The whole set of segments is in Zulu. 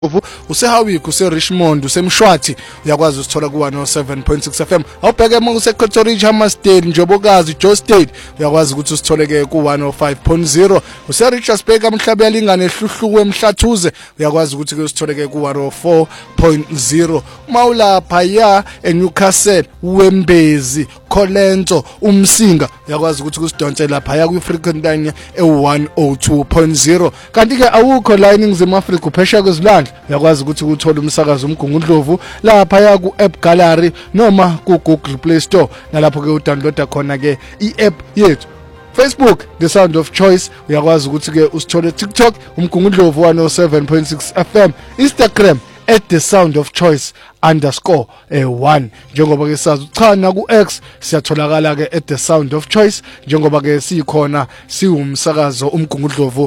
Usehawik use-Richmond usemshwathi uyakwazi usithola ku 107.6 FM awubheke uma use-Cotoridge Hammersdale Njobokazi Joe State uyakwazi ukuthi usitholeke ku 105.0 use-Richards Bay kaMhlabi yalingane ehluhluku eMhlathuze uyakwazi ukuthi ke usitholeke ku 104.0 mawulapha ya eNewcastle uWembezi Kolento umsinga uyakwazi ukuthi kusidonse lapha ya kwi-frequent line e102.0 kanti ke awukho la eNingizimu Afrika uphesha kwezilwandle uyakwazi ukuthi uthola umsakazo umgungundlovu lapha ya ku-app gallery noma ku-Google Play Store nalapho ke udownloada khona ke i-app yethu Facebook The Sound of Choice uyakwazi ukuthi ke usithole TikTok umgungundlovu 107.6 FM Instagram @The Sound of Choice _1 njengoba ke sazi uchana ku X siyatholakala ke @The Sound of Choice njengoba ke sikhona siwumsakazo umgungundlovu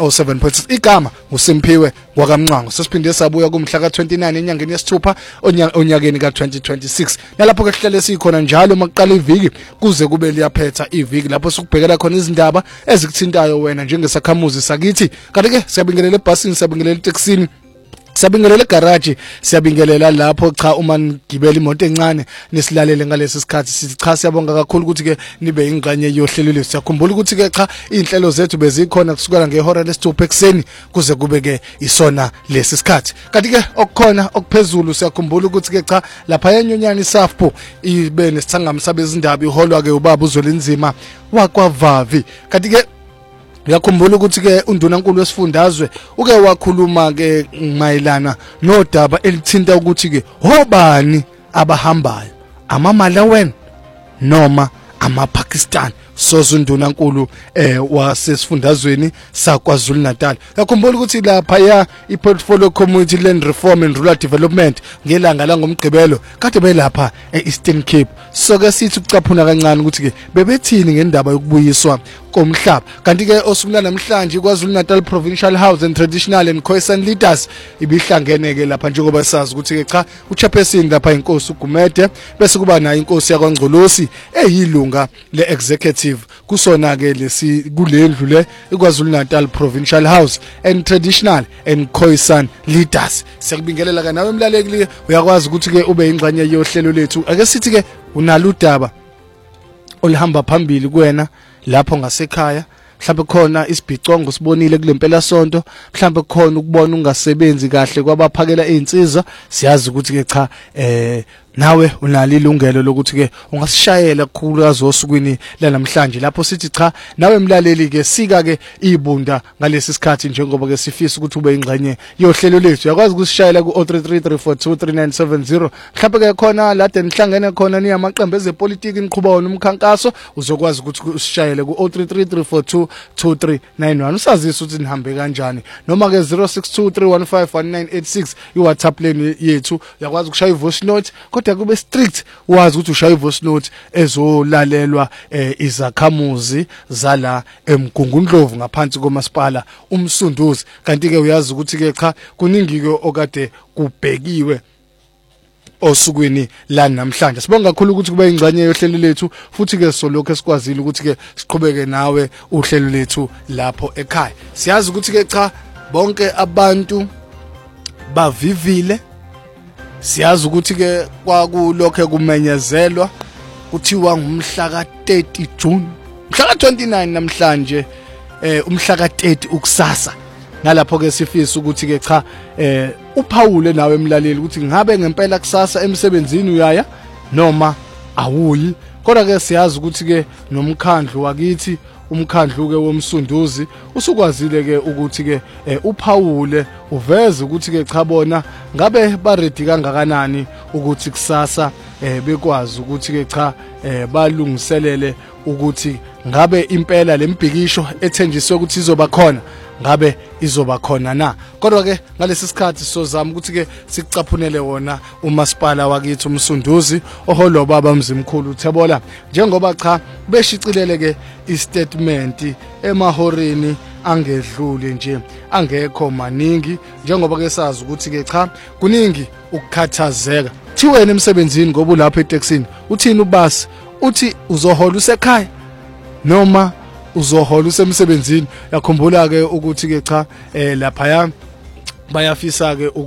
107.6 igama uSimpiwe kwakamnqango sesiphinde sabuya kumhla ka29 enyangeni yesithupha onyakeni ka2026 nalapho ke sihlele sikhona njalo maqala iviki kuze kube liyaphetha iviki lapho sikubhekela khona izindaba ezikuthintayo wena njengesakhamuzi sakithi kanti ke siyabingelela ebhasini siyabingelela eTaxini siyabingelela egarage siyabingelela lapho cha uma ngibela imoto encane nisilalele ngalesi sikhathi sithi cha siyabonga kakhulu ukuthi ke nibe ingxenye yohlelo lethu siyakhumbula ukuthi ke cha inhlelo zethu bezikhona kusukela ngehora lesithupha ekseni kuze kube ke isona lesi sikhathi kanti ke okukhona okuphezulu siyakhumbula ukuthi ke cha lapha yenyonyani Safpo ibe nesithangami sabezindaba iholwa ke ubaba uZwelinzima wakwaVavi kanti ke uyakhumbula ukuthi ke undunankulu wesifundazwe uke wakhuluma ke mayelana nodaba elithinta ukuthi ke hobani abahambayo amaMalawi noma amaPakistan sozundunankulu wasesifundazweni saKwaZulu Natal yakhumbula ukuthi lapha ya iportfolio community land reform and rural development ngelanga la ngomgqibelo kade belapha eEastern Cape so ke sithi ucaphuna kancane ukuthi ke bebethini ngendaba yokubuyiswa komhlaba kanti ke osukwini namhlanje kwaZulu Natal Provincial House and Traditional and Khoisan Leaders ibihlangene ke lapha njengoba sazi ukuthi ke cha uchairperson lapha inkosi uGumede bese kuba nayo inkosi yakwaNgqolosi eyilunga le-executive kusona ke lesi kulendlu le iKwaZulu Natal Provincial House and Traditional and Khoisan Leaders siyakubingelela ke nawe emlaleki uyakwazi ukuthi ke ube ingxenye yohlelo lethu ake sithi ke unalo udaba olihamba phambili kuwena lapho ngasekhaya mhlawumbe khona isibhicongo sibonile kulempela sonto mhlawumbe khona ukubona ungasebenzi kahle kwabaphakela izinsizwa siyazi ukuthi ke cha nawe unalo ilungelo lokuthi ke ungasishayela kukhulu azosukwini lanamhlanje lapho sithi cha nawe emlaleli ke sika ke ibunda ngalesi sikhathi njengoba ke sifisa ukuthi ube ingxenye yohlelo lethu uyakwazi ukusishayela ku 0333423970 mhlawumbe ke khona lade nihlangene khona niyamaqembu ezepolitiki niqhubha wona umkhankaso uzokwazi ukuthi usishayele ku 0333422391 usazisa ukuthi nihambe kanjani noma ke 0623151986 iWhatsApp lane yethu uyakwazi ukushaya ivoice note kodwa kube strict wazi ukuthi ushaya ivoice note ezolalelwa izakhamuzi zala eMgungundlovu ngaphansi komasipala uMsunduzi kanti ke uyazi ukuthi ke cha kuningi ke okade kubhekiwe osukwini la namhlanje sibonga kakhulu ukuthi kube ingxenye yohlelo lethu futhi ke solokho esikwazile ukuthi ke siqhubeke nawe uhlelo lethu lapho ekhaya siyazi ukuthi ke cha bonke abantu bavivile siyazi ukuthi ke kwakulokho kumenyezelwa kuthiwa ngumhla ka30 June mhla ka29 namhlanje umhla ka30 ukusasa nalapho ke sifisa ukuthi ke cha uPaul nawe emlaleli ukuthi ngabe ngempela kusasa emsebenzini uyaya noma awuyi kodwa ke siyazi ukuthi ke nomkhandlu wakithi umkhandlu ke womsunduzi usukwazile ke ukuthi ke uPaul uveze ukuthi ke cha bona ngabe ba ready kangakanani ukuthi kusasa bekwazi ukuthi ke cha balungiselele ukuthi ngabe impela lembhikisho ethenjiswe ukuthi izoba khona ngabe izoba khona na kodwa ke ngalesi sikhathi sizozama ukuthi ke sikucaphunele wona umasipala wakithi umsunduzi oholo baba mzimkhulu Thebola njengoba cha beshicilele ke istatement emahoreni angedlule nje angekho maningi njengoba ke sazi ukuthi ke cha kuningi ukukhathazeka thi wena emsebenzini ngoba ulapha eTaxini uthini ubasi uthi uzohola usekhaya noma uzohola usemsebenzini yakhumbula ke ukuthi ke cha lapha bayafisa ke